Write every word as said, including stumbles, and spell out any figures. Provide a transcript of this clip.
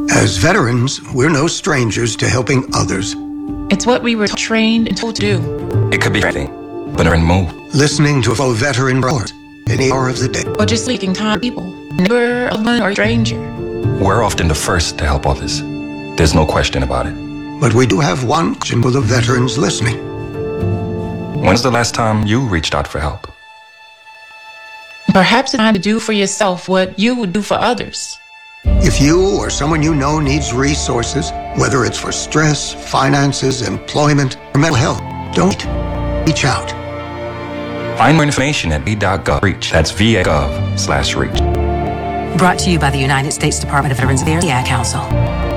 As veterans, we're no strangers to helping others. It's what we were trained and told to do. It could be anything, but in move. Listening to a fellow veteran report any hour of the day. Or just speaking to people, neighbor, a woman, or a stranger. We're often the first to help others. There's no question about it. But we do have one question for the veterans listening. When's the last time you reached out for help? Perhaps it's time to do for yourself what you would do for others. If you or someone you know needs resources, whether it's for stress, finances, employment, or mental health, don't reach out. Find more information at v dot gov reach. That's v dot gov slash reach. Brought to you by the United States Department of Veterans Affairs, the Ad Council.